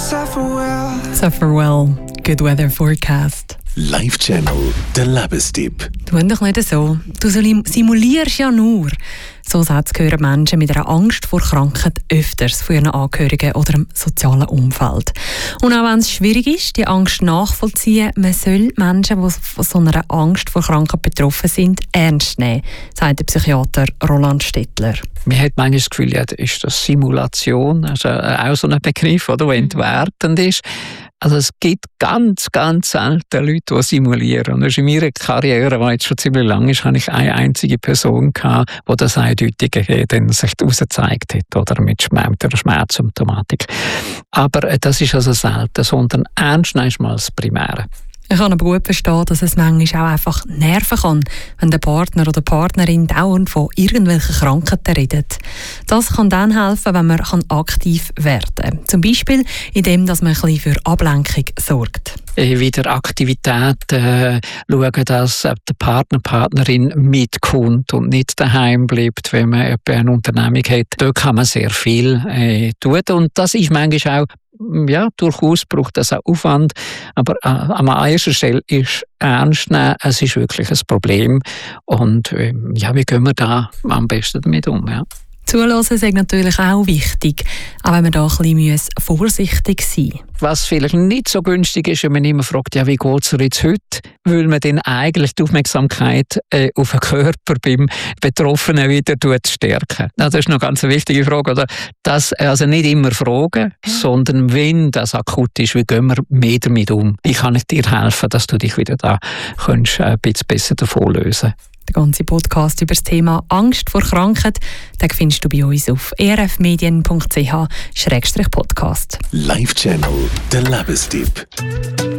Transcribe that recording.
Suffer well. Good weather forecast. Live Channel, der Lebenstipp. Tu doch nicht so. Du simulierst ja nur. So Sätze hören Menschen mit einer Angst vor Krankheit öfters von ihren Angehörigen oder im sozialen Umfeld. Und auch wenn es schwierig ist, die Angst nachvollziehen, man soll Menschen, die von so einer Angst vor Krankheit betroffen sind, ernst nehmen, sagt der Psychiater Roland Stettler. Man hat manchmal das Gefühl, ja, ist das Simulation, also auch so ein Begriff, oder, der entwertend ist. Also es gibt ganz, ganz selten Leute, die simulieren. Und in meiner Karriere, die jetzt schon ziemlich lang ist, habe ich eine einzige Person gehabt, die das Eindeutige dann sich ausgezeigt hat, oder mit der Schmerzsymptomatik. Aber das ist also selten, sondern ernst nehmen ist mal das Primäre. Ich kann aber gut verstehen, dass es manchmal auch einfach nerven kann, wenn der Partner oder die Partnerin dauernd von irgendwelchen Krankheiten redet. Das kann dann helfen, wenn man aktiv werden kann. Zum Beispiel, indem man ein bisschen für Ablenkung sorgt. Wieder Aktivitäten schauen, dass der Partner, Partnerin mitkommt und nicht daheim bleibt, wenn man eine Unternehmung hat. Dort kann man sehr viel tun. Und das ist manchmal auch, ja, durchaus braucht das auch Aufwand. Aber an erster Stelle ist ernst nehmen, es ist wirklich ein Problem. Und ja, wie gehen wir da am besten damit um? Ja? Zuhören ist natürlich auch wichtig, auch wenn man da ein bisschen vorsichtig sein muss. Was vielleicht nicht so günstig ist, wenn man immer fragt, ja, wie geht es dir jetzt heute? Weil man dann eigentlich die Aufmerksamkeit auf den Körper beim Betroffenen wieder stärken. Das ist noch ganz eine wichtige Frage. Oder? Das, also nicht immer fragen, sondern wenn das akut ist, wie gehen wir mehr damit um? Wie kann ich dir helfen, dass du dich wieder da kannst, ein bisschen besser davon lösen? Der ganze Podcast über das Thema Angst vor Krankheit, den findest du bei uns auf erfmedien.ch/podcast. Live Channel, der Lebenstipp.